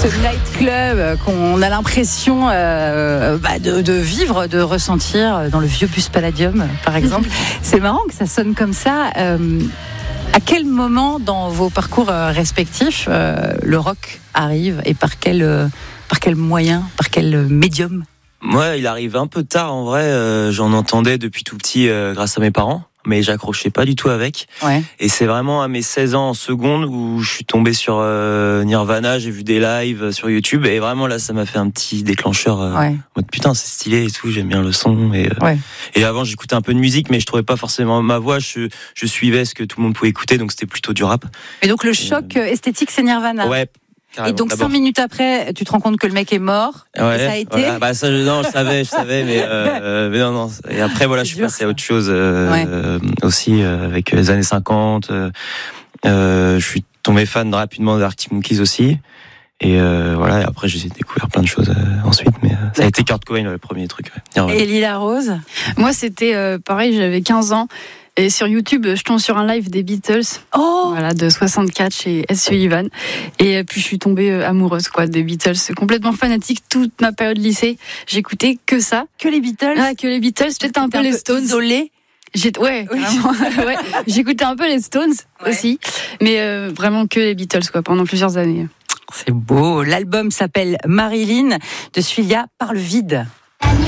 Ce nightclub qu'on a l'impression de vivre, de ressentir dans le vieux bus Palladium, par exemple. C'est marrant que ça sonne comme ça. À quel moment dans vos parcours respectifs le rock arrive et par quel moyen, par quel médium? Moi, il arrive un peu tard en vrai. J'en entendais depuis tout petit grâce à mes parents, mais j'accrochais pas du tout avec. Ouais. Et c'est vraiment à mes 16 ans en seconde où je suis tombé sur Nirvana, j'ai vu des lives sur YouTube et vraiment là ça m'a fait un petit déclencheur. En mode putain c'est stylé et tout, j'aime bien le son et avant j'écoutais un peu de musique mais je trouvais pas forcément ma voix. Je suivais ce que tout le monde pouvait écouter donc c'était plutôt du rap. Et donc le choc esthétique c'est Nirvana. Ouais. Et donc 5 minutes après, tu te rends compte que le mec est mort. Ouais, et ça a été. Ouais, ça, non, je savais, mais non. Et après, voilà, je suis passé à autre chose aussi avec les années 50. Je suis tombé fan rapidement d'Arctic Monkeys aussi. Et voilà. Et après, j'ai découvert plein de choses ensuite, mais ça a été Kurt Cobain le premier truc. Ouais. Et Lila Rose. Moi, c'était pareil. J'avais 15 ans. Et sur YouTube, je tombe sur un live des Beatles, de 64 chez S. Sullivan. Et puis je suis tombée amoureuse des Beatles, complètement fanatique toute ma période lycée. J'écoutais que ça, que les Beatles. Que les Beatles, peut-être un peu les Stones. Isolé. Ouais. J'écoutais un peu les Stones aussi, mais vraiment que les Beatles pendant plusieurs années. C'est beau. L'album s'appelle Marilyn de Suilia par le vide.